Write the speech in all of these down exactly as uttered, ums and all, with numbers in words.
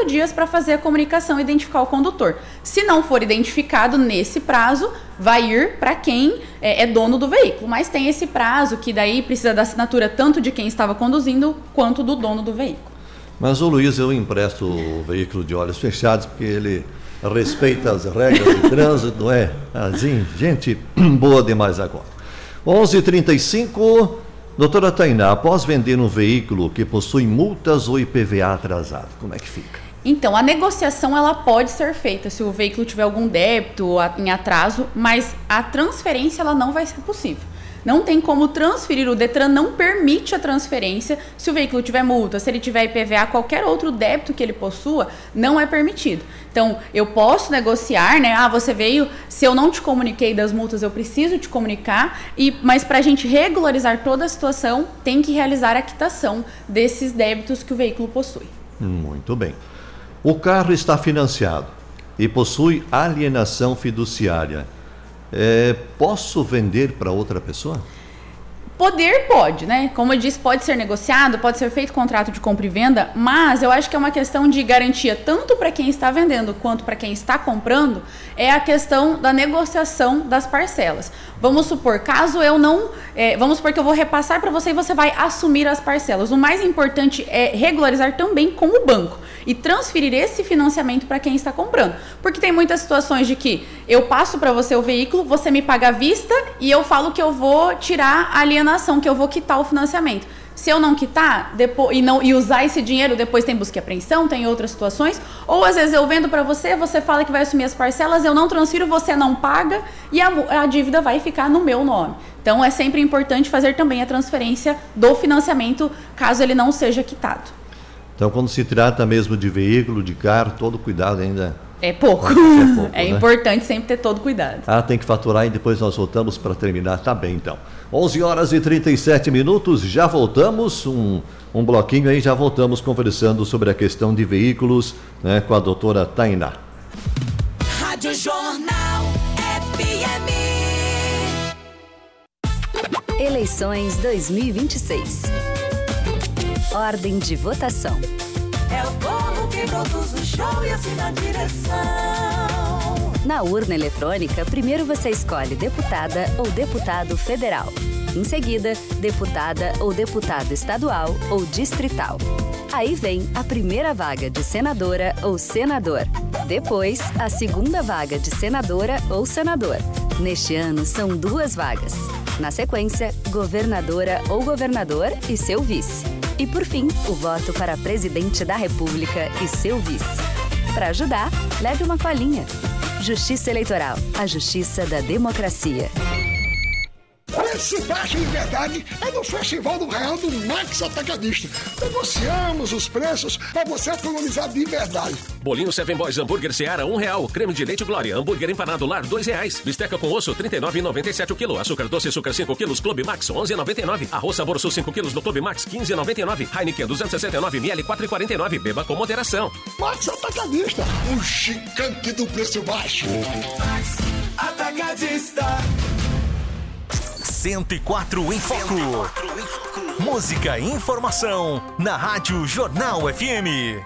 trinta dias para fazer a comunicação e identificar o condutor. Se não for identificado nesse prazo, vai ir para quem é, é dono do veículo. Mas tem esse prazo que daí precisa da assinatura tanto de quem estava conduzindo quanto do dono do veículo. Mas o Luiz, eu empresto o veículo de olhos fechados porque ele respeita as regras de trânsito, não é? Assim, gente boa demais agora. onze e trinta e cinco, doutora Tainá, após vender um veículo que possui multas ou I P V A atrasado, como é que fica? Então, a negociação ela pode ser feita se o veículo tiver algum débito em atraso, mas a transferência ela não vai ser possível. Não tem como transferir, o Detran não permite a transferência se o veículo tiver multa, se ele tiver I P V A, qualquer outro débito que ele possua, não é permitido. Então, eu posso negociar, né? Ah, você veio, se eu não te comuniquei das multas, eu preciso te comunicar, e, mas para a gente regularizar toda a situação, tem que realizar a quitação desses débitos que o veículo possui. Muito bem. O carro está financiado e possui alienação fiduciária. É, posso vender para outra pessoa? Poder pode, né? Como eu disse, pode ser negociado, pode ser feito contrato de compra e venda, mas eu acho que é uma questão de garantia tanto para quem está vendendo quanto para quem está comprando, é a questão da negociação das parcelas. Vamos supor, caso eu não... É, vamos supor que eu vou repassar para você e você vai assumir as parcelas. O mais importante é regularizar também com o banco e transferir esse financiamento para quem está comprando. Porque tem muitas situações de que eu passo para você o veículo, você me paga à vista e eu falo que eu vou tirar a alienação, que eu vou quitar o financiamento. Se eu não quitar depois, e, não, e usar esse dinheiro, depois tem busca e apreensão, tem outras situações. Ou às vezes eu vendo para você, você fala que vai assumir as parcelas, eu não transfiro, você não paga e a, a dívida vai ficar no meu nome. Então é sempre importante fazer também a transferência do financiamento, caso ele não seja quitado. Então, quando se trata mesmo de veículo, de carro, todo cuidado ainda... É pouco. É, pouco, é né? Importante sempre ter todo cuidado. Ah, tem que faturar e depois nós voltamos para terminar. Tá bem, então. onze horas e trinta e sete minutos, já voltamos, um, um bloquinho aí, já voltamos conversando sobre a questão de veículos, né, com a doutora Tainá. Rádio Jornal F M. Eleições dois mil e vinte e seis. Ordem de votação. É o povo que produz o show e assina a direção. Na urna eletrônica, primeiro você escolhe deputada ou deputado federal. Em seguida, deputada ou deputado estadual ou distrital. Aí vem a primeira vaga de senadora ou senador. Depois, a segunda vaga de senadora ou senador. Neste ano, são duas vagas. Na sequência, governadora ou governador e seu vice. E, por fim, o voto para presidente da República e seu vice. Para ajudar, leve uma colinha. Justiça Eleitoral, a justiça da democracia. Preço baixo de verdade é no Festival do Real do Max Atacadista. Negociamos os preços para você economizar de verdade. Bolinho Seven Boys Hambúrguer Seara, um real. Creme de leite Glória, hambúrguer empanado Lar, dois reais. Bisteca com osso, trinta e nove reais e noventa e sete o quilo. Açúcar doce, açúcar cinco quilos, Clube Max, onze reais e noventa e nove. Arroz Sabor Sul cinco quilos no Clube Max, quinze reais e noventa e nove. Heineken duzentos e sessenta e nove mililitros, quatro reais e quarenta e nove. Beba com moderação. Max Atacadista, o gigante do preço baixo. Max Atacadista. cento e quatro em Foco. Música e informação na Rádio Jornal F M.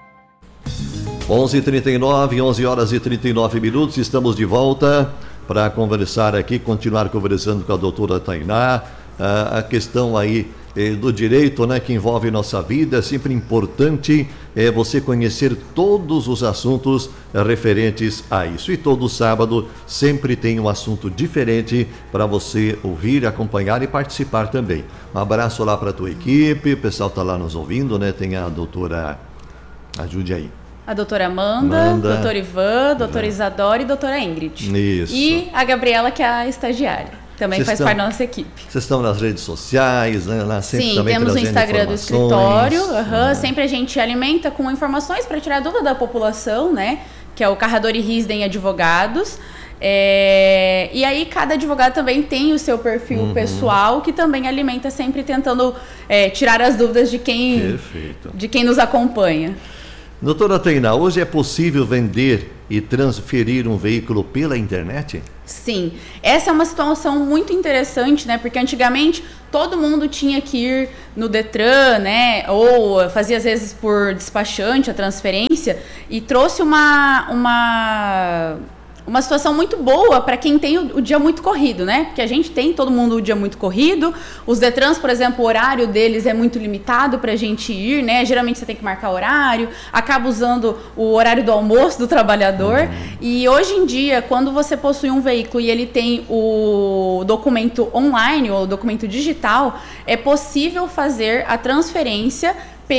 onze e trinta e nove, onze horas e trinta e nove minutos, estamos de volta para conversar aqui, continuar conversando com a doutora Tainá, a questão aí do direito, né, que envolve nossa vida. É sempre importante é, você conhecer todos os assuntos referentes a isso. E todo sábado sempre tem um assunto diferente para você ouvir, acompanhar e participar também. Um abraço lá para a tua equipe, o pessoal está lá nos ouvindo, né? Tem a doutora, ajude aí. A doutora Amanda, Amanda, doutor Ivan, doutora Isadora e doutora Ingrid. Isso. E a Gabriela, que é a estagiária. Também Cês faz estão, parte da nossa equipe. Vocês estão nas redes sociais, né? Lá sempre Sim, também temos o Instagram do escritório. Uhum. Uhum. Sempre a gente alimenta com informações para tirar dúvida da população, né? Que é o Carradori Risden Advogados. É... E aí cada advogado também tem o seu perfil uhum. pessoal, que também alimenta sempre tentando é, tirar as dúvidas de quem, Perfeito. de quem nos acompanha. Doutora Tainá, hoje é possível vender e transferir um veículo pela internet? Sim, essa é uma situação muito interessante, né? Porque antigamente todo mundo tinha que ir no Detran, né? Ou fazia às vezes por despachante a transferência, e trouxe uma, uma, uma situação muito boa para quem tem o, o dia muito corrido, né? Porque a gente tem todo mundo o dia muito corrido. Os Detrans, por exemplo, o horário deles é muito limitado para a gente ir, né? Geralmente você tem que marcar horário, acaba usando o horário do almoço do trabalhador. Uhum. E hoje em dia, quando você possui um veículo e ele tem o documento online ou o documento digital, é possível fazer a transferência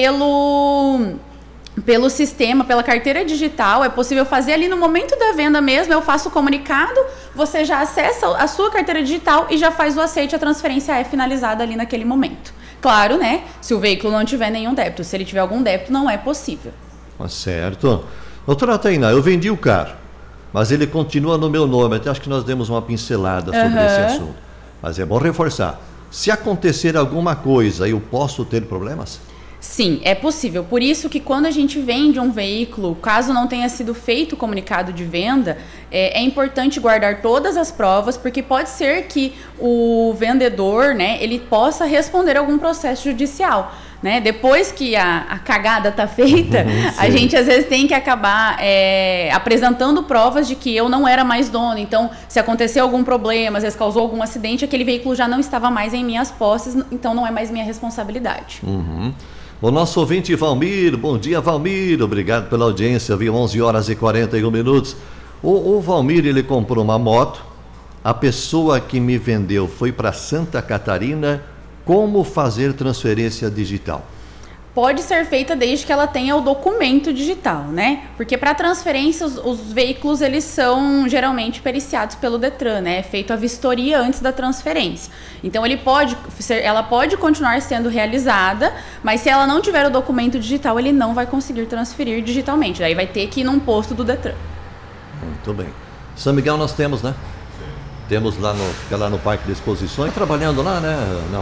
pelo... pelo sistema, pela carteira digital. É possível fazer ali no momento da venda mesmo. Eu faço o comunicado, você já acessa a sua carteira digital e já faz o aceite, a transferência é finalizada ali naquele momento. Claro, né? Se o veículo não tiver nenhum débito. Se ele tiver algum débito, não é possível. Certo. Doutora Tainá, eu vendi o carro, mas ele continua no meu nome. Até acho que nós demos uma pincelada sobre uhum. esse assunto. Mas é bom reforçar. Se acontecer alguma coisa, eu posso ter problemas? Sim, é possível. Por isso que quando a gente vende um veículo, caso não tenha sido feito o comunicado de venda, é, é importante guardar todas as provas, porque pode ser que o vendedor, né, ele possa responder algum processo judicial. Né? Depois que a, a cagada está feita, uhum, a gente às vezes tem que acabar é, apresentando provas de que eu não era mais dono. Então, se aconteceu algum problema, às vezes causou algum acidente, aquele veículo já não estava mais em minhas posses, então não é mais minha responsabilidade. Uhum. O nosso ouvinte Valmir, bom dia Valmir, obrigado pela audiência, viu, onze horas e quarenta e um minutos. O, o Valmir, ele comprou uma moto, a pessoa que me vendeu foi para Santa Catarina. Como fazer transferência digital? Pode ser feita desde que ela tenha o documento digital, né? Porque para transferência, os, os veículos, eles são geralmente periciados pelo Detran, né? É feito a vistoria antes da transferência. Então, ele pode ser, ela pode continuar sendo realizada, mas se ela não tiver o documento digital, ele não vai conseguir transferir digitalmente. Daí vai ter que ir num posto do Detran. Muito bem. São Miguel nós temos, né? Temos lá no, fica lá no Parque de Exposições, trabalhando lá, né? Não.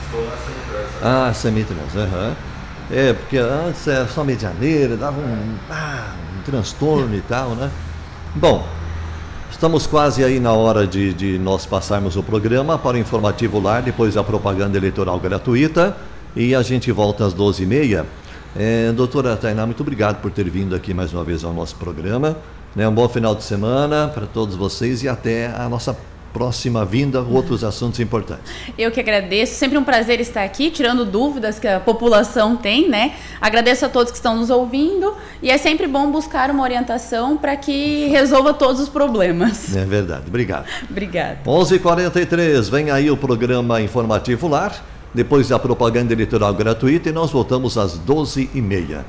Ah, Semitrans, aham. Uhum. É, porque antes era só medianeira, dava um, ah, um transtorno e tal, né? Bom, estamos quase aí na hora de, de nós passarmos o programa para o Informativo Lar, depois a propaganda eleitoral gratuita, e a gente volta às doze e meia. É, doutora Tainá, muito obrigado por ter vindo aqui mais uma vez ao nosso programa. Um bom final de semana para todos vocês e até a nossa próxima vinda, outros assuntos importantes. Eu que agradeço, sempre um prazer estar aqui, tirando dúvidas que a população tem, né? Agradeço a todos que estão nos ouvindo e é sempre bom buscar uma orientação para que resolva todos os problemas. É verdade, obrigado. Obrigada. onze e quarenta e três, vem aí o programa Informativo Lar, depois da propaganda eleitoral gratuita e nós voltamos às doze e meia.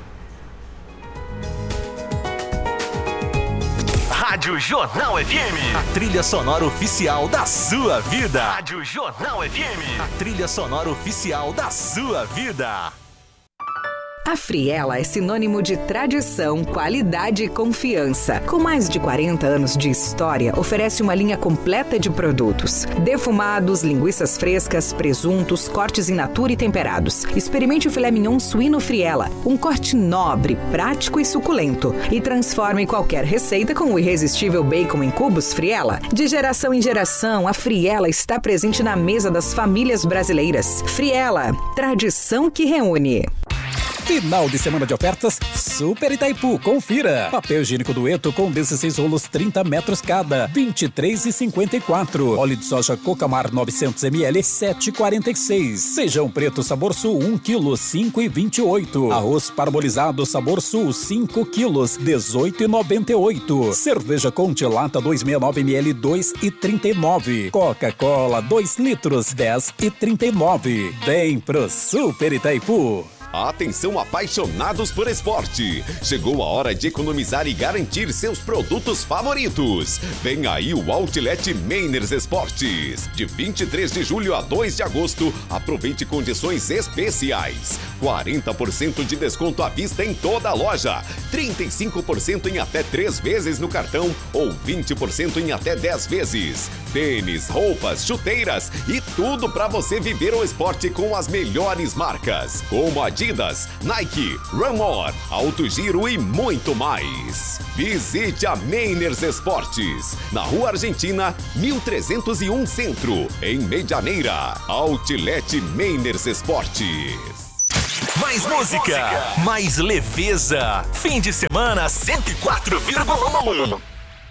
Rádio Jornal F M, a trilha sonora oficial da sua vida. Rádio Jornal F M, a trilha sonora oficial da sua vida. A Friela é sinônimo de tradição, qualidade e confiança. Com mais de quarenta anos de história, oferece uma linha completa de produtos. Defumados, linguiças frescas, presuntos, cortes in natura e temperados. Experimente o filé mignon suíno Friela, um corte nobre, prático e suculento. E transforme qualquer receita com o irresistível bacon em cubos Friela. De geração em geração, a Friela está presente na mesa das famílias brasileiras. Friela, tradição que reúne. Final de semana de ofertas Super Itaipu, confira. Papel higiênico Dueto com dezesseis rolos, trinta metros cada, vinte e três reais e cinquenta e quatro centavos. Óleo de soja Cocamar novecentos mililitros, sete reais e quarenta e seis centavos. Feijão preto Sabor Sul, um quilo, cinco reais e vinte e oito centavos. Arroz parbolizado Sabor Sul, cinco quilos, dezoito reais e noventa e oito centavos. Cerveja Conte Lata duzentos e sessenta e nove mililitros, dois reais e trinta e nove centavos. Coca-Cola dois litros, dez reais e trinta e nove centavos. Vem pro Super Itaipu. Atenção apaixonados por esporte! Chegou a hora de economizar e garantir seus produtos favoritos. Vem aí o Outlet Meiners Esportes. De vinte e três de julho a dois de agosto, aproveite condições especiais. quarenta por cento de desconto à vista em toda a loja. trinta e cinco por cento em até três vezes no cartão ou vinte por cento em até dez vezes. Tênis, roupas, chuteiras e tudo para você viver o esporte com as melhores marcas, como Adidas, Nike, Run-More, Alto Giro e muito mais. Visite a Meiners Esportes, na Rua Argentina, mil trezentos e um Centro, em Medianeira. Outlet Meiners Esportes. Mais música, mais leveza. Fim de semana cento e quatro vírgula um.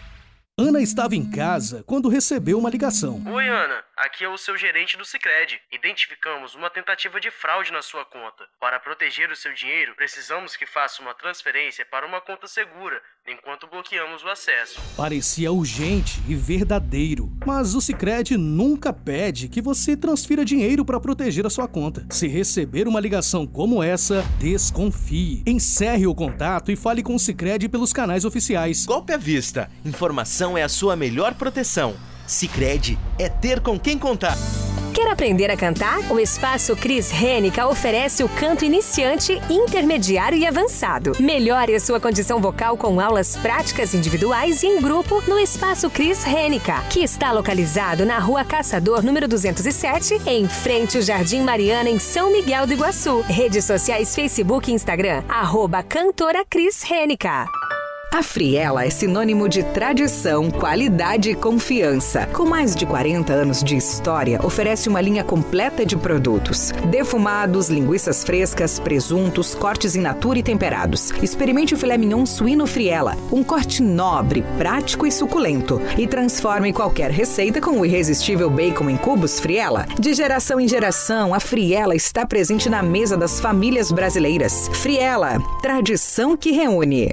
Ana estava em casa quando recebeu uma ligação. Oi, Ana. Aqui é o seu gerente do Sicredi. Identificamos uma tentativa de fraude na sua conta. Para proteger o seu dinheiro, precisamos que faça uma transferência para uma conta segura, enquanto bloqueamos o acesso. Parecia urgente e verdadeiro, mas o Sicredi nunca pede que você transfira dinheiro para proteger a sua conta. Se receber uma ligação como essa, desconfie. Encerre o contato e fale com o Sicredi pelos canais oficiais. Golpe à vista. Informação é a sua melhor proteção. Sicredi é ter com quem contar. Quer aprender a cantar? O Espaço Cris Rênica oferece o canto iniciante, intermediário e avançado. Melhore a sua condição vocal com aulas práticas individuais e em grupo no Espaço Cris Rênica, que está localizado na Rua Caçador, número duzentos e sete, em frente ao Jardim Mariana, em São Miguel do Iguaçu. Redes sociais Facebook e Instagram, arroba Cantora Cris Rênica. A Friela é sinônimo de tradição, qualidade e confiança. Com mais de quarenta anos de história, oferece uma linha completa de produtos. Defumados, linguiças frescas, presuntos, cortes in natura e temperados. Experimente o filé mignon suíno Friela, um corte nobre, prático e suculento. E transforme qualquer receita com o irresistível bacon em cubos Friela. De geração em geração, a Friela está presente na mesa das famílias brasileiras. Friela, tradição que reúne.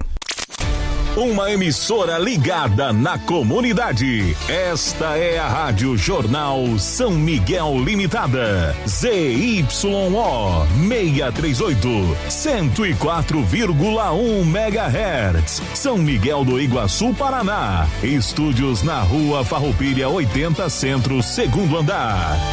Uma emissora ligada na comunidade. Esta é a Rádio Jornal São Miguel Limitada. Z Y O seiscentos e trinta e oito, cento e quatro vírgula um megahertz. São Miguel do Iguaçu, Paraná. Estúdios na Rua Farroupilha oitenta Centro, segundo andar.